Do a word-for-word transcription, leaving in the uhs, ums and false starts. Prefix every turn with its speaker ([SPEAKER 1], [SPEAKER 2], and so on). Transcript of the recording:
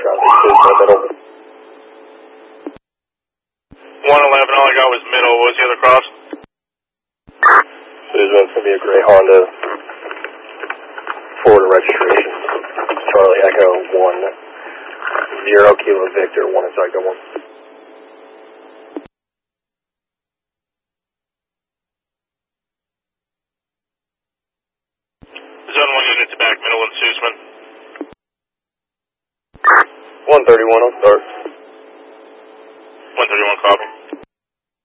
[SPEAKER 1] Charlie two, my middle.
[SPEAKER 2] one eleven, all I got was middle. What was the other cross?
[SPEAKER 1] This one's going to be a gray Honda. Florida registration. Charlie Echo one. Zero Kilo Victor, one is Echo one.
[SPEAKER 2] Zone one units back, middle and Sussman.
[SPEAKER 1] one thirty-one, I'll start.